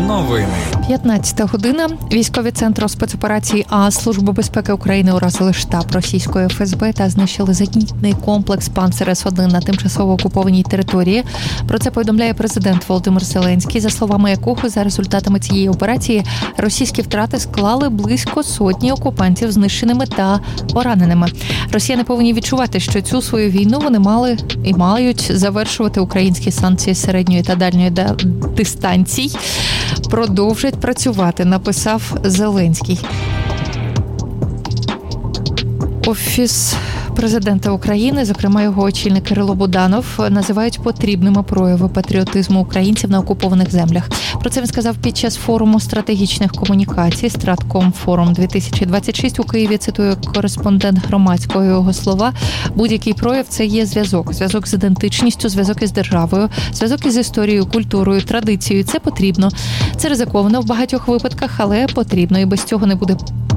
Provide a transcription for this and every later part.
Новини. 15 година. Військові Центру спецоперації ААС Служби безпеки України уразили штаб російської ФСБ та знищили зенітний комплекс «Панцер С-1» на тимчасово окупованій території. Про це повідомляє президент Володимир Зеленський, за словами якого за результатами цієї операції російські втрати склали близько сотні окупантів знищеними та пораненими. Росіяни повинні відчувати, що цю свою війну вони мали і мають завершувати. Українські санкції середньої та дальньої дистанцій продовжать працювати, написав Зеленський. Офіс президента України, зокрема його очільник Кирило Буданов, називають потрібними прояви патріотизму українців на окупованих землях. Про це він сказав під час форуму стратегічних комунікацій «Стратком Форум-2026» у Києві, цитує кореспондент Громадського його слова. Будь-який прояв – це є зв'язок. Зв'язок з ідентичністю, зв'язок із державою, зв'язок із історією, культурою, традицією. Це потрібно. Це ризиковано в багатьох випадках, але потрібно. І без цього не буде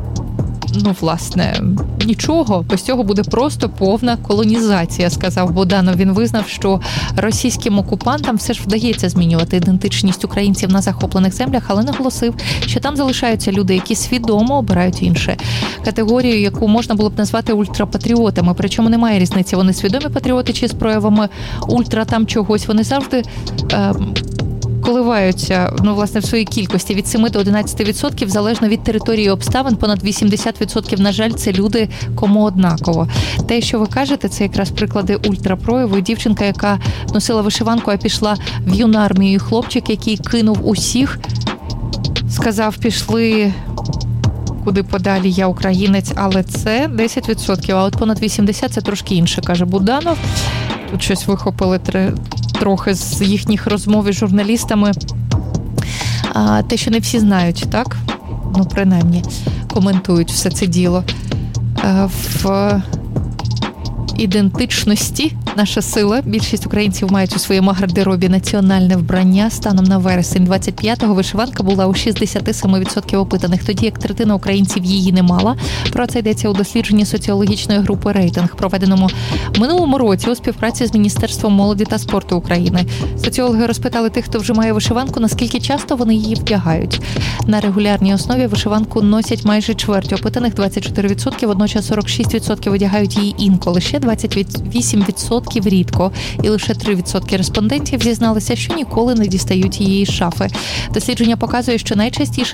нічого. Без цього буде просто повна колонізація, сказав Буданов. Він визнав, що російським окупантам все ж вдається змінювати ідентичність українців на захоплених землях, але наголосив, що там залишаються люди, які свідомо обирають інше. Категорію, яку можна було б назвати ультрапатріотами. Причому немає різниці, вони свідомі патріоти чи з проявами ультра там чогось. Вони завжди коливаються, в своїй кількості від 7 до 11%, залежно від території і обставин. Понад 80%, на жаль, це люди, кому однаково. Те, що ви кажете, це якраз приклади ультрапрояву. Дівчинка, яка носила вишиванку, а пішла в юну армію. Хлопчик, який кинув усіх, сказав, пішли куди подалі, я українець, але це 10%, а от понад 80% це трошки інше, каже Буданов. Тут щось вихопили трохи з їхніх розмов із журналістами. Те, що не всі знають, так? Принаймні, коментують все це діло. В ідентичності наша сила. Більшість українців мають у своєму гардеробі національне вбрання. Станом на вересень 25-го вишиванка була у 67% опитаних, тоді як третина українців її не мала. Про це йдеться у дослідженні соціологічної групи «Рейтинг», проведеному минулому році у співпраці з Міністерством молоді та спорту України. Соціологи розпитали тих, хто вже має вишиванку, наскільки часто вони її вдягають. На регулярній основі вишиванку носять майже чверть опитаних, 24%, водночас 46% одягають її інколи, ще 28% рідко, і лише 3% респондентів зізналися, що ніколи не дістають її з шафи. Дослідження показує, що найчастіше